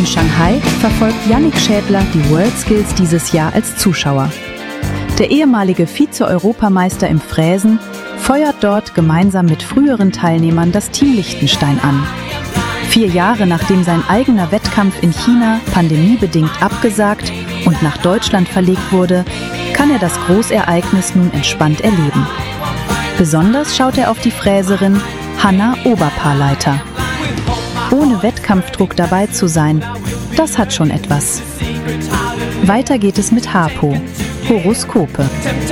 Shanghai verfolgt Yannick Schädler die WorldSkills dieses Jahr als Zuschauer. Der ehemalige Vize-Europameister im Fräsen feuert dort gemeinsam mit früheren Teilnehmern das Team Liechtenstein an. 4 Jahre nachdem sein eigener Wettkampf in China pandemiebedingt abgesagt und nach Deutschland verlegt wurde, kann er das Großereignis nun entspannt erleben. Besonders schaut er auf die Fräserin Hanna Oberpaarleiter. Ohne Wettkampfdruck dabei zu sein, das hat schon etwas. Weiter geht es mit Harpo, Horoskope.